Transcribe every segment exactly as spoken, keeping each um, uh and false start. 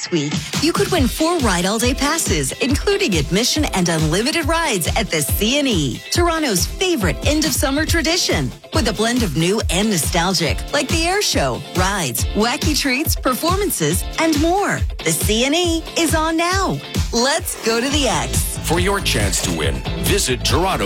This week, you could win four Ride All Day passes, including admission and unlimited rides at the C and E, Toronto's favorite end-of-summer tradition. With a blend of new and nostalgic, like the air show, rides, wacky treats, performances, and more. The C and E is on now. Let's go to the X. For your chance to win, visit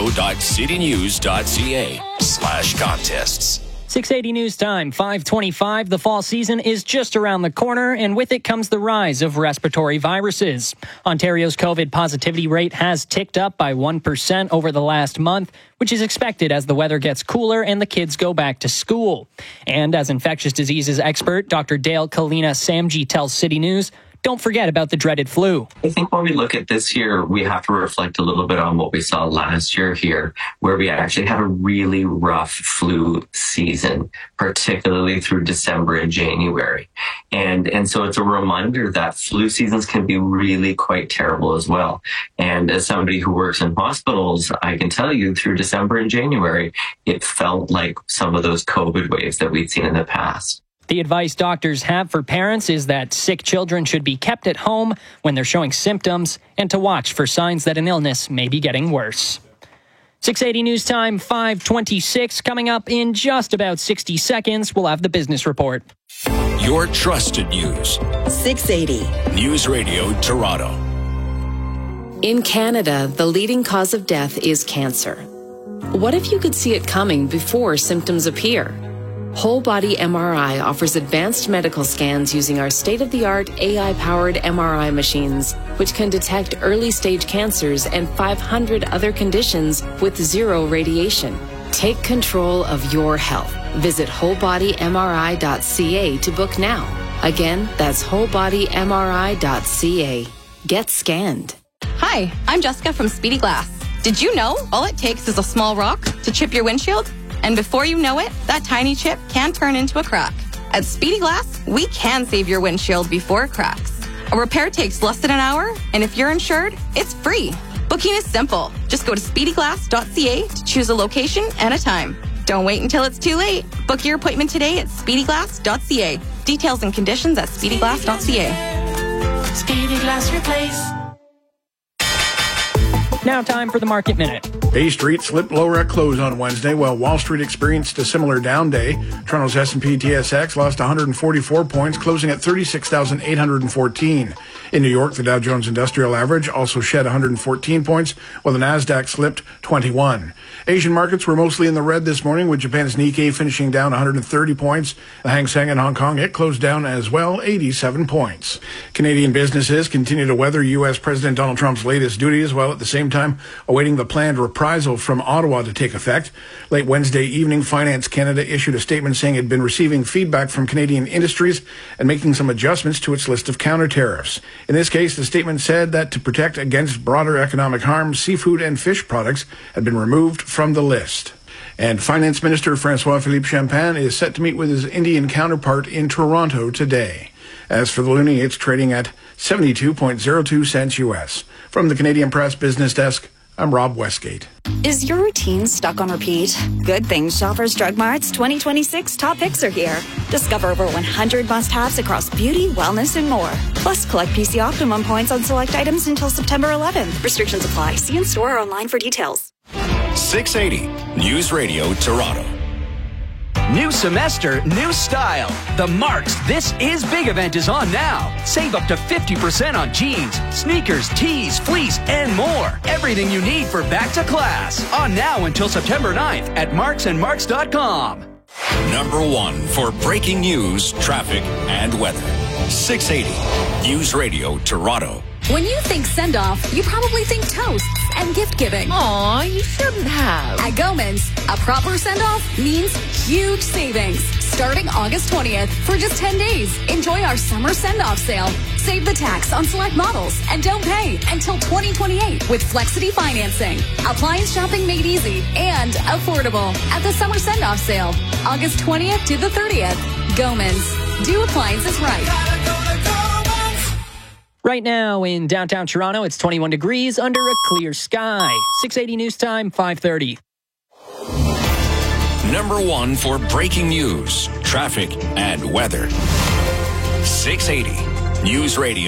toronto.citynews.ca slash contests. six eighty News Time, five twenty-five. The fall season is just around the corner, and with it comes the rise of respiratory viruses. Ontario's COVID positivity rate has ticked up by one percent over the last month, which is expected as the weather gets cooler and the kids go back to school. And as infectious diseases expert, Doctor Dale Kalina Samji tells City News, don't forget about the dreaded flu. I think when we look at this year, we have to reflect a little bit on what we saw last year here, where we actually had a really rough flu season, particularly through December and January. And, and so it's a reminder that flu seasons can be really quite terrible as well. And as somebody who works in hospitals, I can tell you through December and January, it felt like some of those COVID waves that we'd seen in the past. The advice doctors have for parents is that sick children should be kept at home when they're showing symptoms and to watch for signs that an illness may be getting worse. six eighty News Time, five twenty-six. Coming up in just about sixty seconds, we'll have the business report. Your trusted news. six eighty News Radio Toronto. In Canada, the leading cause of death is cancer. What if you could see it coming before symptoms appear? Whole Body M R I offers advanced medical scans using our state-of-the-art A I-powered M R I machines, which can detect early-stage cancers and five hundred other conditions with zero radiation. Take control of your health. Visit whole body m r i dot c a to book now. Again, that's whole body m r i dot c a. Get scanned. Hi, I'm Jessica from Speedy Glass. Did you know all it takes is a small rock to chip your windshield? And before you know it, that tiny chip can turn into a crack. At Speedy Glass, we can save your windshield before it cracks. A repair takes less than an hour, and if you're insured, it's free. Booking is simple. Just go to speedy glass dot c a to choose a location and a time. Don't wait until it's too late. Book your appointment today at speedy glass dot c a. Details and conditions at speedy glass dot c a. Speedy Glass Replace. Now time for the Market Minute. Bay Street slipped lower at close on Wednesday, while Wall Street experienced a similar down day. Toronto's S and P T S X lost one hundred forty-four points, closing at thirty-six thousand eight hundred fourteen. In New York, the Dow Jones Industrial Average also shed one hundred fourteen points, while the Nasdaq slipped twenty-one. Asian markets were mostly in the red this morning, with Japan's Nikkei finishing down one hundred thirty points. The Hang Seng in Hong Kong, it closed down as well, eighty-seven points. Canadian businesses continue to weather U S President Donald Trump's latest duties, while at the same time awaiting the planned reprisal from Ottawa to take effect. Late Wednesday evening, Finance Canada issued a statement saying it had been receiving feedback from Canadian industries and making some adjustments to its list of counter tariffs. In this case, the statement said that to protect against broader economic harm, seafood and fish products had been removed from the list. And Finance Minister François-Philippe Champagne is set to meet with his Indian counterpart in Toronto today. As for the loonie, it's trading at seventy-two point zero two cents U S. From the Canadian Press Business Desk, I'm Rob Westgate. Is your routine stuck on repeat? Good thing Shoppers Drug Mart's twenty twenty-six top picks are here. Discover over one hundred must-haves across beauty, wellness, and more. Plus, collect P C Optimum points on select items until September eleventh. Restrictions apply. See in store or online for details. six eighty News Radio Toronto. New semester, new style. The Marks This Is Big event is on now. Save up to fifty percent on jeans, sneakers, tees, fleece, and more. Everything you need for back to class. On now until September ninth at marks and marks dot com. Number one for breaking news, traffic, and weather. six eighty News Radio Toronto. When you think send-off, you probably think toasts and gift-giving. Aw, you shouldn't have. At Gomans, a proper send-off means huge savings. Starting August twentieth for just ten days. Enjoy our summer send-off sale. Save the tax on select models and don't pay until twenty twenty-eight with Flexity financing. Appliance shopping made easy and affordable at the summer send-off sale. August twentieth to the thirtieth. Gomans. Do appliances right. Right now in downtown Toronto, it's twenty-one degrees under a clear sky. six eighty News Time, five thirty. Number one for breaking news, traffic, and weather. six eighty News Radio.